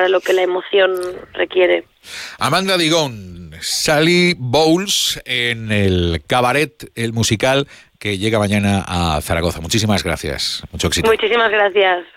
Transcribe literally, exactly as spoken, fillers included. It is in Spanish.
para lo que la emoción requiere. Amanda Digón, Sally Bowles en el Cabaret, el musical que llega mañana a Zaragoza. Muchísimas gracias. Mucho éxito. Muchísimas gracias.